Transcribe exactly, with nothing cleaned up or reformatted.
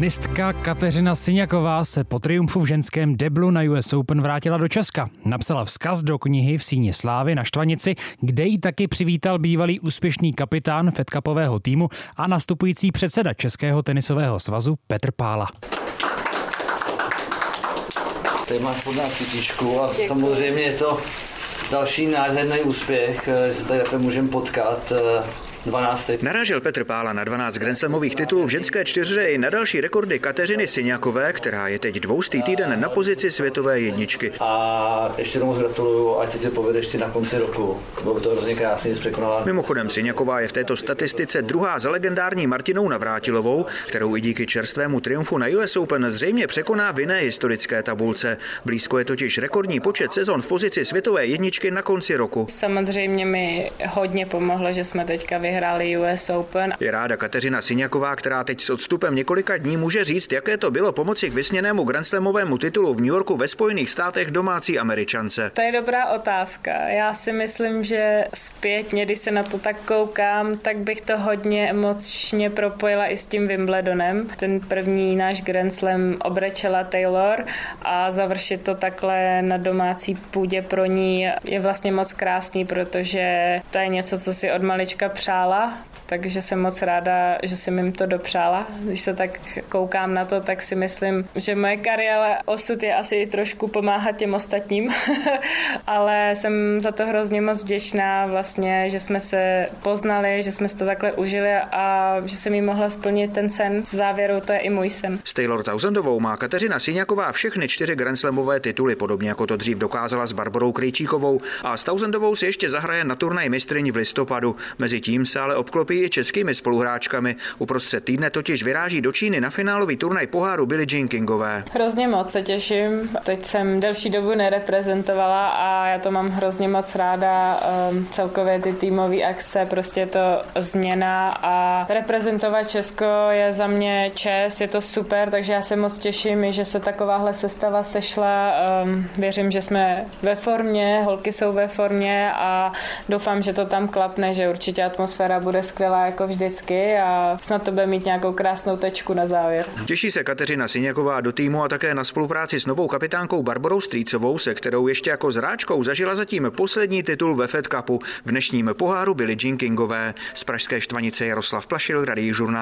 Tenistka Kateřina Syňaková se po triumfu v ženském deblu na U S Open vrátila do Česka. Napsala vzkaz do knihy V síni slávy na Štvanici, kde ji taky přivítal bývalý úspěšný kapitán Fed Cupového týmu a nastupující předseda Českého tenisového svazu Petr Pála. Tady máš pod nás kytičku a Děkuji. Samozřejmě je to další nádherný úspěch, že se tady takhle můžeme potkat. dvanáct. Narážel Petr Pála na dvanáct grandslamových titulů v ženské čtyřhře i na další rekordy Kateřiny Syňakové, která je teď dvoustý týden na pozici světové jedničky. A ještě jednou gratuluju, ať se ti povede ještě na konci roku. Bylo by to hrozně krásně, jsi překonala. Mimochodem Syňaková je v této statistice druhá za legendární Martinou Navrátilovou, kterou i díky čerstvému triumfu na U S Open zřejmě překoná v jiné historické tabulce. Blízko je totiž rekordní počet sezon v pozici světové jedničky na konci roku. Samozřejmě mi hodně pomohlo, že jsme teďka vyhráli U S Open. Je ráda Kateřina Syňaková, která teď s odstupem několika dní může říct, jaké to bylo pomoci k vysněnému grandslamovému titulu v New Yorku ve Spojených státech domácí Američance. To je dobrá otázka. Já si myslím, že zpětně, když se na to tak koukám, tak bych to hodně emočně propojila i s tím Wimbledonem. Ten první náš grandslam obrečela Taylor a završit to takhle na domácí půdě pro ní je vlastně moc krásný, protože to je něco, co si od malička přála. Takže jsem moc ráda, že jsem jim to dopřála. Když se tak koukám na to, tak si myslím, že moje kariéra osud je asi i trošku pomáhat těm ostatním, ale jsem za to hrozně moc vděčná vlastně, že jsme se poznali, že jsme si to takhle užili a že jsem jí mohla splnit ten sen. V závěru to je i můj sen. S Taylor Tousendovou má Kateřina Syňaková všechny čtyři grandslamové tituly, podobně jako to dřív dokázala s Barborou Krejčíkovou, a s Tousendovou si ještě zahraje na turnaj mistryň v listopadu. Mezitím se ale obklopí i českými spoluhráčkami. Uprostřed týdne totiž vyráží do Číny na finálový turnaj poháru Billie Jean Kingové. Hrozně moc se těším. Teď jsem delší dobu nereprezentovala a já to mám hrozně moc ráda. Um, celkově ty týmové akce, prostě je to změna a reprezentovat Česko je za mě čest, je to super, takže já se moc těším, že se takováhle sestava sešla. Um, věřím, že jsme ve formě, holky jsou ve formě a doufám, že to tam klapne, že určitě atmosféra bude skvělá jako vždycky a snad to bude mít nějakou krásnou tečku na závěr. Těší se Kateřina Syňaková do týmu a také na spolupráci s novou kapitánkou Barborou Strýcovou, se kterou ještě jako zráčkou zažila zatím poslední titul ve Fed Cupu v dnešním poháru Billie Jean Kingové. Z pražské Štvanice Jaroslav Plašil, Radí žurnál.